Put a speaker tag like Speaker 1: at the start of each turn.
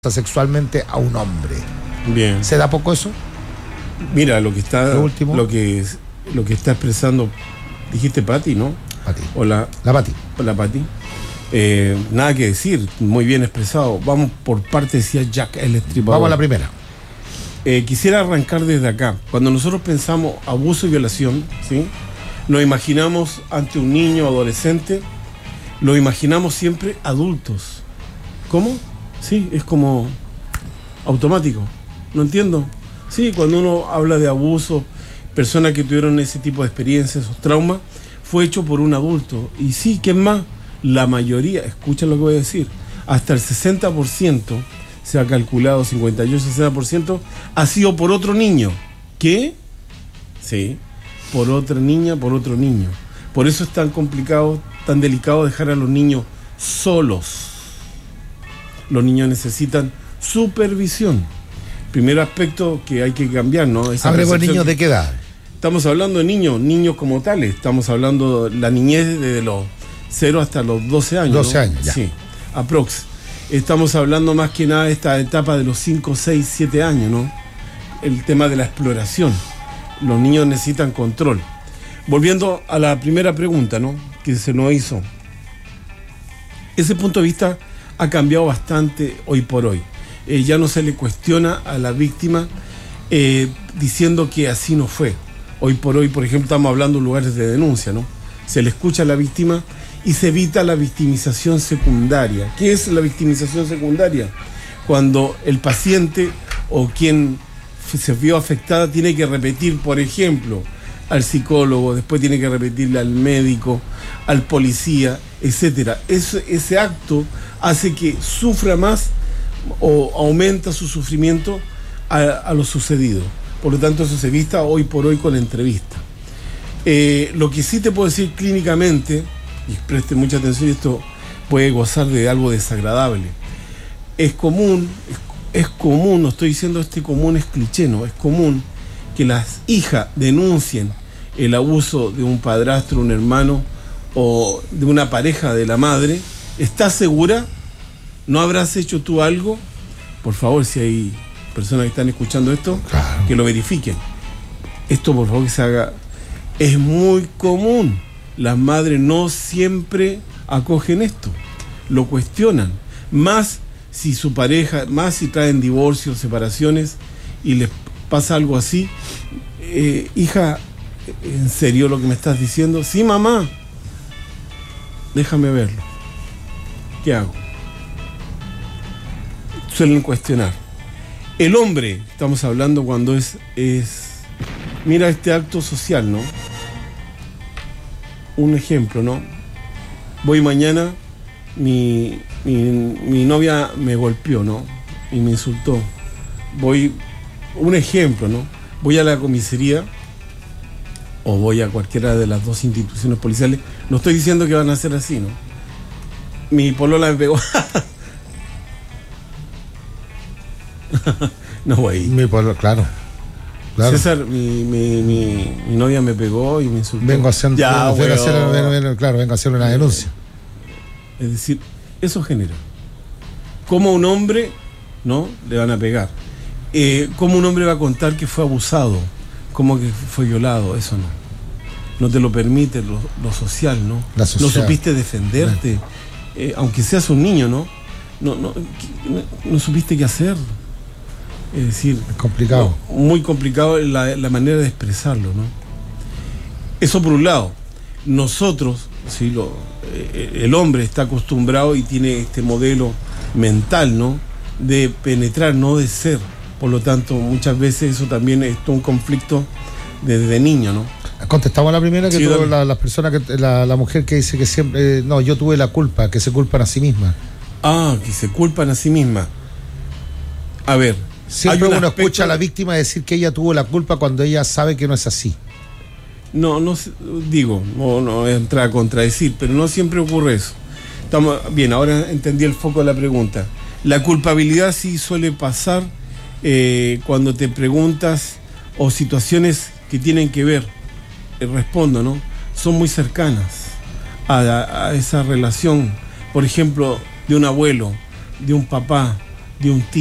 Speaker 1: sexualmente a un hombre.
Speaker 2: Bien.
Speaker 1: ¿Se da poco eso?
Speaker 2: Mira, lo que está está expresando, dijiste Pati, ¿no?
Speaker 1: Pati.
Speaker 2: Hola.
Speaker 1: La Pati.
Speaker 2: Hola, Pati. Nada que decir, muy bien expresado. Vamos por parte, decía Jack el Estripador.
Speaker 1: Vamos a la primera.
Speaker 2: Quisiera arrancar desde acá. Cuando nosotros pensamos abuso y violación, ¿sí? Nos imaginamos ante un niño o adolescente, lo imaginamos siempre adultos. ¿Cómo? Sí, es como automático. No entiendo. Sí, cuando uno habla de abuso, personas que tuvieron ese tipo de experiencias o traumas, fue hecho por un adulto. Y sí, ¿qué más? La mayoría, escucha lo que voy a decir, hasta el 60%, se ha calculado 58-60%, ha sido por otro niño. ¿Qué? Sí, por otra niña, por otro niño. Por eso es tan complicado, tan delicado dejar a los niños solos. Los niños necesitan supervisión. Primer aspecto que hay que cambiar, ¿no?
Speaker 1: ¿Hablemos de niños de qué edad?
Speaker 2: Estamos hablando de niños como tales. Estamos hablando de la niñez desde los 0 hasta los 12 años.
Speaker 1: 12
Speaker 2: ¿no?
Speaker 1: años, ya.
Speaker 2: Sí, aprox. Estamos hablando más que nada de esta etapa de los 5, 6, 7 años, ¿no? El tema de la exploración. Los niños necesitan control. Volviendo a la primera pregunta, ¿no? Que se nos hizo. Ese punto de vista ha cambiado bastante hoy por hoy. Ya no se le cuestiona a la víctima diciendo que así no fue. Hoy por hoy, por ejemplo, estamos hablando de lugares de denuncia, ¿no? Se le escucha a la víctima y se evita la victimización secundaria. ¿Qué es la victimización secundaria? Cuando el paciente o quien se vio afectada tiene que repetir, por ejemplo, al psicólogo, después tiene que repetirle al médico, al policía, etcétera. Ese acto hace que sufra más o aumenta su sufrimiento a lo sucedido. Por lo tanto, eso se vista hoy por hoy con entrevista. Lo que sí te puedo decir clínicamente, y preste mucha atención, y esto puede gozar de algo desagradable, es común, no estoy diciendo común es cliché, no, es común que las hijas denuncien el abuso de un padrastro, un hermano o de una pareja de la madre. ¿Estás segura? ¿No habrás hecho tú algo? Por favor, si hay personas que están escuchando esto, claro, que lo verifiquen. Esto, por favor, que se haga. Es muy común. Las madres no siempre acogen esto. Lo cuestionan. Más si su pareja, más si traen divorcios, separaciones y les pasa algo así. Hija, ¿en serio lo que me estás diciendo? Sí, mamá. Déjame verlo. ¿Qué hago? Suelen cuestionar. El hombre, estamos hablando cuando es mira este acto social, ¿no? Un ejemplo, ¿no? Voy mañana, mi novia me golpeó, ¿no? Y me insultó. Un ejemplo, ¿no? Voy a la comisaría o voy a cualquiera de las dos instituciones policiales. No estoy diciendo que van a ser así, ¿no? Mi polola me pegó. No, güey.
Speaker 1: Mi polola, claro.
Speaker 2: César, mi novia me pegó y me insultó.
Speaker 1: Vengo a hacer una denuncia.
Speaker 2: Es decir, eso genera. ¿Cómo un hombre, no, le van a pegar? ¿Cómo un hombre va a contar que fue abusado? ¿Cómo que fue violado? Eso no. No te lo permite lo social, ¿no? No supiste defenderte. Aunque seas un niño, ¿no? No supiste qué hacer. Es decir,
Speaker 1: es complicado.
Speaker 2: Muy complicado la manera de expresarlo, ¿no? Eso por un lado. Nosotros, ¿sí? El hombre está acostumbrado y tiene este modelo mental, ¿no? De penetrar, no de ser. Por lo tanto, muchas veces eso también es un conflicto desde niño, ¿no?
Speaker 1: Contestamos a la primera, que
Speaker 2: sí,
Speaker 1: las personas, la mujer que dice que siempre, no, yo tuve la culpa, que se culpan a sí misma.
Speaker 2: Ah, que se culpan a sí misma. A ver.
Speaker 1: Siempre uno escucha a la víctima decir que ella tuvo la culpa cuando ella sabe que no es así.
Speaker 2: No voy a entrar a contradecir, pero no siempre ocurre eso. Bien, ahora entendí el foco de la pregunta. La culpabilidad sí suele pasar cuando te preguntas o situaciones que tienen que ver, respondo, ¿no? Son muy cercanas a esa relación, por ejemplo, de un abuelo, de un papá, de un